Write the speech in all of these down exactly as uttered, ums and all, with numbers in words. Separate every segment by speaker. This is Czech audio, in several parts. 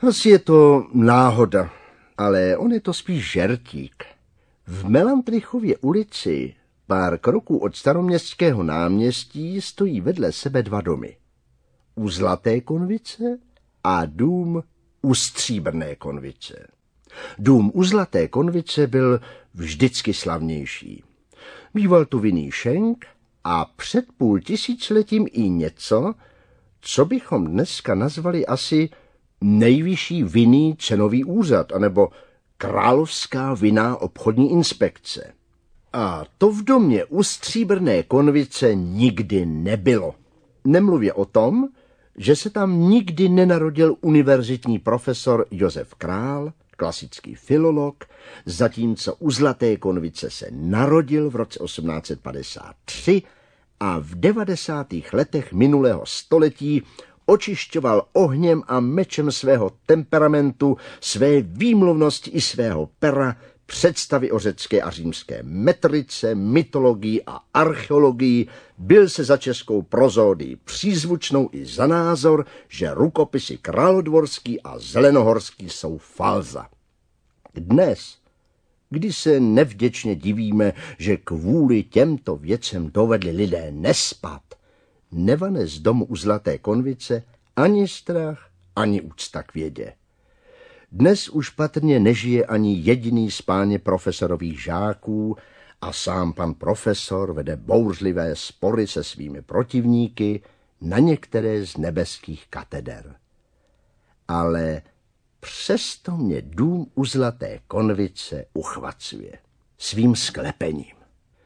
Speaker 1: Asi je to náhoda, ale on je to spíš žertík. V Melantrichově ulici, pár kroků od Staroměstského náměstí, stojí vedle sebe dva domy. U Zlaté konvice a dům u Stříbrné konvice. Dům u Zlaté konvice byl vždycky slavnější. Býval tu vinný šenk a před půl tisíciletím i něco, co bychom dneska nazvali asi nejvyšší vinný cenový úřad, anebo Královská vinná obchodní inspekce. A to v domě u Stříbrné konvice nikdy nebylo. Nemluvě o tom, že se tam nikdy nenarodil univerzitní profesor Josef Král, klasický filolog, zatímco u Zlaté konvice se narodil v roce osmnáct set padesát tři a v devadesátých letech minulého století očišťoval ohněm a mečem svého temperamentu, své výmluvnosti i svého pera představy o řecké a římské metrice, mytologii a archeologii, byl se za českou prozódii přízvučnou i za názor, že rukopisy Královodvorský a Zelenohorský jsou falza. Dnes, kdy se nevděčně divíme, že kvůli těmto věcem dovedli lidé nespat, nevane z domu u Zlaté konvice ani strach, ani úcta k vědě. Dnes už patrně nežije ani jediný z páně profesorových žáků a sám pan profesor vede bouřlivé spory se svými protivníky na některé z nebeských kateder. Ale přesto mě dům u Zlaté konvice uchvacuje svým sklepením.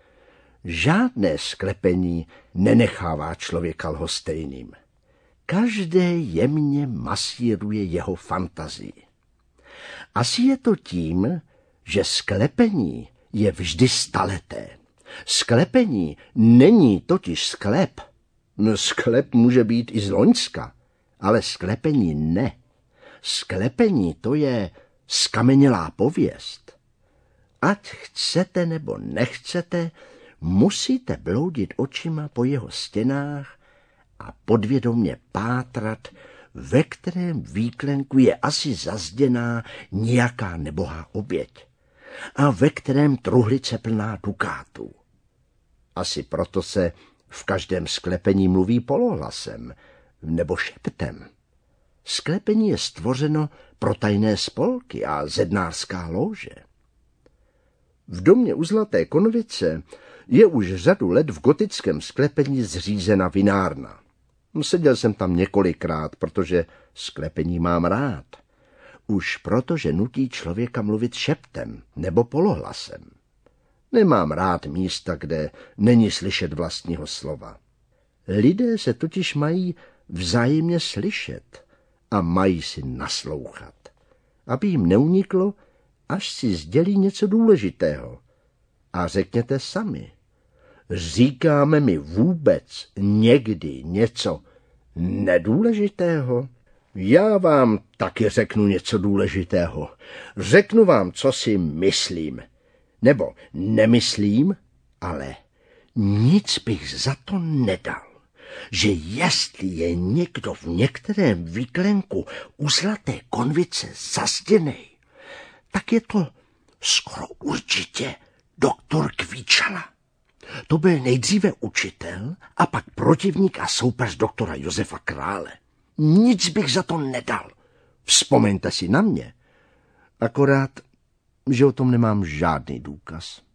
Speaker 1: Žádné sklepení nenechává člověka lhostejným. Každé jemně masíruje jeho fantazii. Asi je to tím, že sklepení je vždy staleté. Sklepení není totiž sklep. No, sklep může být i z Loňska, ale sklepení ne. Sklepení to je skamenělá pověst. Ať chcete nebo nechcete, musíte bloudit očima po jeho stěnách a podvědomě pátrat, ve kterém výklenku je asi zazděná nějaká nebohá oběť a ve kterém truhlice plná dukátů. Asi proto se v každém sklepení mluví polohlasem nebo šeptem. Sklepení je stvořeno pro tajné spolky a zednářská lóže. V domě u Zlaté konvice je už řadu let v gotickém sklepení zřízena vinárna. Seděl jsem tam několikrát, protože sklepení mám rád. Už proto, že nutí člověka mluvit šeptem nebo polohlasem. Nemám rád místa, kde není slyšet vlastního slova. Lidé se totiž mají vzájemně slyšet a mají si naslouchat, aby jim neuniklo, až si sdělí něco důležitého. A řekněte sami, říkáme mi vůbec někdy něco nedůležitého? Já vám taky řeknu něco důležitého. Řeknu vám, co si myslím. Nebo nemyslím, ale nic bych za to nedal, že jestli je někdo v některém výklenku u Zlaté konvice zastěnej, tak je to skoro určitě doktor Kvíčala. To byl nejdříve učitel a pak protivník a soupeř doktora Josefa Krále. Nic bych za to nedal. Vzpomeňte si na mě. Akorát, že o tom nemám žádný důkaz.